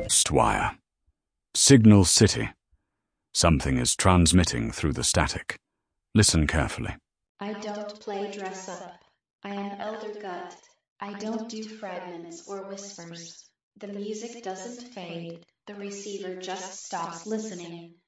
Wire. Signal City. Something is transmitting through the static. Listen carefully. I don't play dress up. I am Elder Gut. I don't do fragments or whispers. The music doesn't fade. The receiver just stops listening.